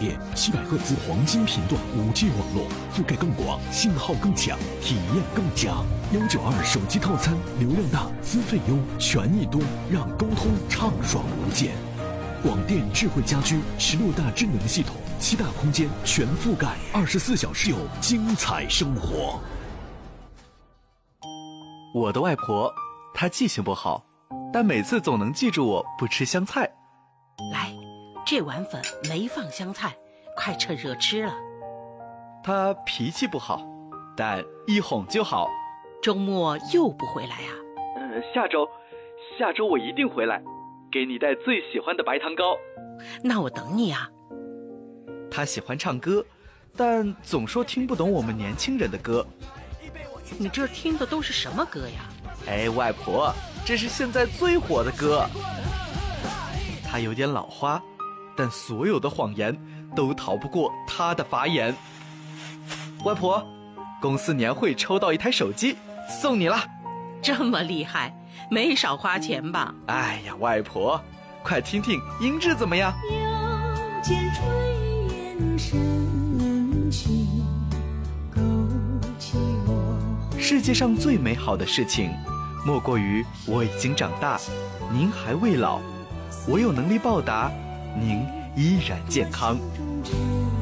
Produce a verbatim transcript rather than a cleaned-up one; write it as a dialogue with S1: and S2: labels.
S1: 电，七百赫兹黄金频段 五 G 网络，覆盖更广，信号更强，体验更佳。幺九二手机套餐，流量大，资费优，权益多，让沟通畅爽无间。广电智慧家居，十六大智能系统，七大空间全覆盖，二十四小时有精彩生活。
S2: 我的外婆，她记性不好，但每次总能记住我不吃香菜。
S3: 来，这碗粉没放香菜，快趁热吃了。
S2: 她脾气不好，但一哄就好。
S3: 周末又不回来啊？
S2: 呃，下周，下周我一定回来，给你带最喜欢的白糖糕。
S3: 那我等你啊。
S2: 她喜欢唱歌，但总说听不懂我们年轻人的歌。
S3: 你这听的都是什么歌呀？
S2: 哎，外婆，这是现在最火的歌。她有点老花，但所有的谎言都逃不过她的法眼。外婆，公司年会抽到一台手机，送你了。
S3: 这么厉害，没少花钱吧？
S2: 哎呀，外婆，快听听音质怎么样？
S4: 腰间炊烟升起，勾起我。
S2: 世界上最美好的事情，莫过于我已经长大，您还未老，我有能力报答，您依然健康。